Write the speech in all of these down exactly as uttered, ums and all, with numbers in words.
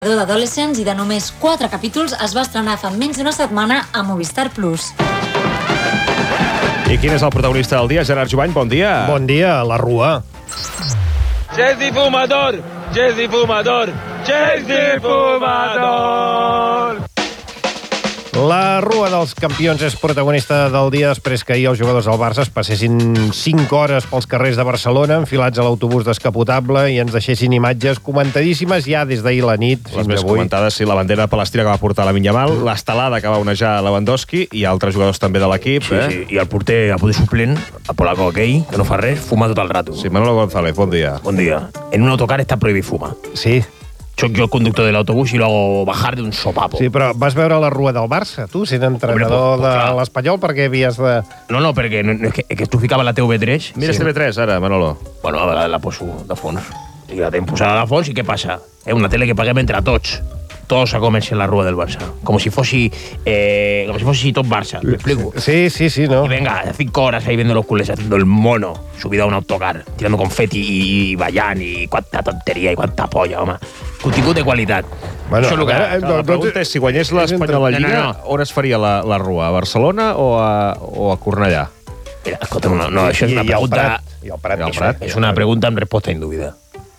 d'Adolescents i de només quatre capítols es va estrenar fa menys d'una setmana a Movistar Plus. I quin és el protagonista del dia? Gerard Jubany, bon dia. Bon dia, la Rua. Chelsea Fumador, Chelsea Fumador, Chelsea Fumador. La Rua dels Campions és protagonista del dia després que ahir els jugadors del Barça es passessin cinc hores pels carrers de Barcelona enfilats a l'autobús descapotable i ens deixessin imatges comentadíssimes ja des d'ahir la nit. Les més avui. Comentades, sí, la bandera palestina que va portar la Yamal, l'estelada que va onejar Lewandowski i altres jugadors també de l'equip. Sí, eh? sí, i el porter, el porter suplent, el polaco aquell, que no fa res, fuma tot el rato. Sí, Manolo González, bon dia. Bon dia. En un autocar està prohibit fumar. Sí. Soc jo el conductor de l'autobús i lo hago bajar de un sopapo. Sí, però vas veure la Rua del Barça, tu, sent entrenador Hombre, pues, pues, de l'Espanyol, perquè havies de... No, no, perquè no, no, és, que, és que tu ficaves la T V tres... Mira sí. T V tres, ara, Manolo. Bueno, la, la poso de fons. I la tenim posada de fons i què passa? És una tele que paguem entre tots. Todos a comerse en la Rua del Barça. Como si fossi, eh, como si fossi tot Barça, ¿me explico? Sí, sí, sí, no. Y venga, cinco horas ahí viendo los culés haciendo el mono, subido a un autocar, tirando confeti y, y ballant i quanta tonteria i quanta polla, home. Contingut de qualitat. Bueno, això és el que... veure, La pregunta és, si guanyés l'Espanyol a la Lliga, no, no. on es faria la, la Rua? A Barcelona o a, o a Cornellà? Mira, escolta'm, no, no, això és una I, pregunta... I el Prat. I el Prat. I el Prat. És una pregunta amb resposta indúbida.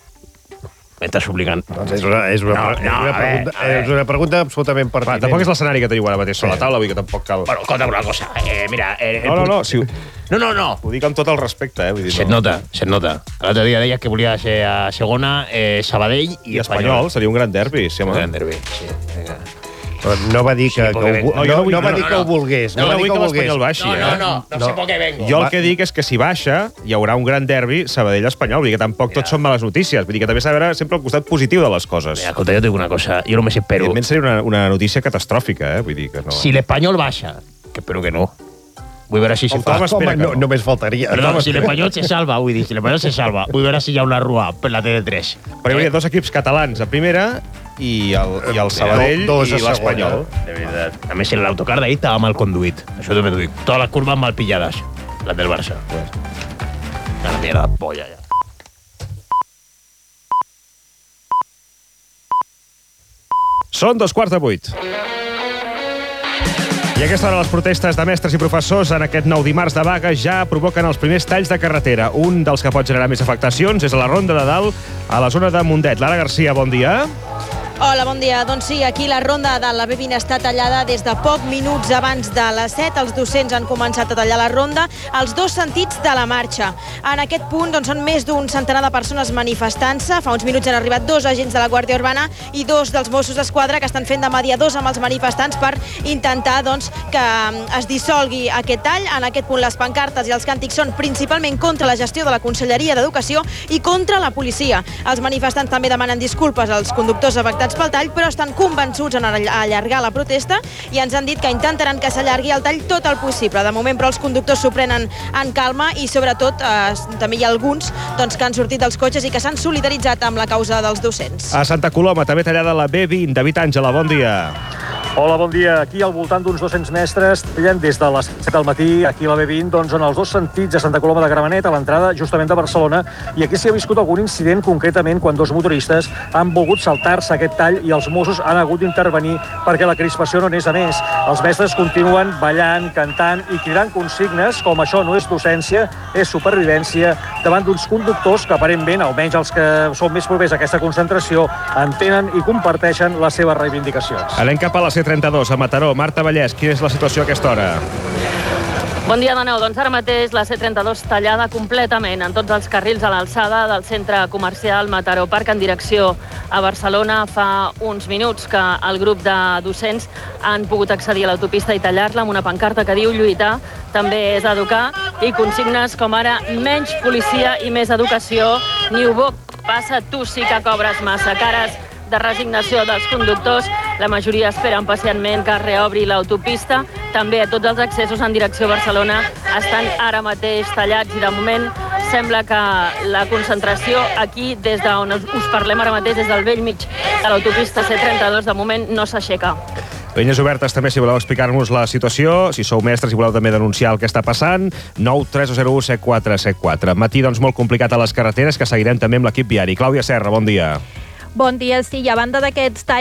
M'estàs obligant. Doncs és una, és una, No, és no, una, a pregunta, veure, a veure. és una pregunta absolutament Va, pertinent. tampoc és l'escenari que teniu ara mateix sobre la taula, vull dir que tampoc cal... Bueno, escolta'm una cosa. Eh, mira... Eh, No, no, no, si ho, No, no, no. ho dic amb tot el respecte, eh? Vull dir, Se't no. nota, se't nota. L'altre dia deies que volia ser a segona, eh, Sabadell i, I Espanyol, seria un gran derbi, sí, home. Gran derbi, sí. Vinga. No va dir que, Sí, que, ho, no, no, jo no vull- no va no, dir no, que ho no. volgués. No, va no dir vull que que ho volgués. l'Espanyol baixi, No, eh? no, no, no, No. sé por qué vengo. Jo Va- el que dic és que si baixa, hi haurà un gran derbi Sabadell-Espanyol. Vull dir que tampoc tot són males notícies. Vull dir que també s'ha de veure sempre el costat positiu de les coses. Mira, escolta, jo te digo una cosa. Jo només espero... Evidentment seria una, una notícia catastròfica, eh? Vull dir que no... Si l'Espanyol baixa, que espero que no, vull veure si se El fa... Tom espera Home, que no, no. només faltaria. Perdó, No, si l'Espanyol se salva, vull dir, si l'Espanyol se salva, vull veure si hi ha una rua per la T V tres. Perquè hi havia dos equips catalans a primera i el, i el Sabadell dos a i l'Espanyol. segona. De veritat. A més, en l'autocar d'ahir estava mal conduït. Això també t'ho dic. Totes les curves mal pillades. Les del Barça. A la mierda de polla, ja. Són dos quarts de vuit. I a aquesta hora les protestes de mestres i professors en aquest nou dimarts de vaga ja provoquen els primers talls de carretera. Un dels que pot generar més afectacions és a la Ronda de Dalt, a la zona de Mundet. Lara Garcia, bon dia. Hola, bon dia. Doncs sí, aquí la ronda de la B vint està tallada des de poc minuts abans de les set. Els docents han començat a tallar la ronda als dos sentits de la marxa. En aquest punt doncs, són més d'un centenar de persones manifestant-se. Fa uns minuts han arribat dos agents de la Guàrdia Urbana i dos dels Mossos d'Esquadra que estan fent de mediadors amb els manifestants per intentar doncs, que es dissolgui aquest tall. En aquest punt les pancartes i els càntics són principalment contra la gestió de la Conselleria d'Educació i contra la policia. Els manifestants també demanen disculpes als conductors afectats pel tall, però estan convençuts en allargar la protesta i ens han dit que intentaran que s'allargui el tall tot el possible. De moment, però, els conductors s'ho prenen en calma i, sobretot, eh, també hi ha alguns doncs, que han sortit dels cotxes i que s'han solidaritzat amb la causa dels docents. A Santa Coloma també tallada la B vint. David Àngela, bon dia. Hola, bon dia. Aquí al voltant d'uns dos-cents mestres tallen des de les set del matí, aquí a la B vint, doncs en els dos sentits de Santa Coloma de Gramenet, a l'entrada justament de Barcelona, i aquí s'hi ha viscut algun incident, concretament quan dos motoristes han volgut saltar-se aquest tall i els Mossos han hagut d'intervenir perquè la crispació no anés a més. Els mestres continuen ballant, cantant i cridant consignes, com això no és docència, és supervivència, davant d'uns conductors que aparentment, almenys els que són més propers a aquesta concentració, entenen i comparteixen les seves reivindicacions. Anem cap a la C trenta-dos, a Mataró. Marta Vallès, quina és la situació a aquesta hora? Bon dia de nou. Doncs ara mateix la C trenta-dos tallada completament en tots els carrils a l'alçada del centre comercial Mataró Parc en direcció a Barcelona. Fa uns minuts que el grup de docents han pogut accedir a l'autopista i tallar-la amb una pancarta que diu lluitar també és educar i consignes com ara menys policia i més educació. Ni ho boc passa, tu sí que cobres massa. Cares de resignació dels conductors. La majoria esperen pacientment que es reobri l'autopista. També a tots els accessos en direcció a Barcelona estan ara mateix tallats i de moment sembla que la concentració aquí, des d'on us parlem ara mateix, des del vell mig de l'autopista C trenta-dos, de moment no s'aixeca. Línies obertes també si voleu explicar-nos la situació, si sou mestres i voleu també denunciar el que està passant, nou tres zero u set quatre set quatre. Matí doncs molt complicat a les carreteres, que seguirem també amb l'equip viari. Clàudia Serra, bon dia. Bon dia, sí, i a banda d'aquests talls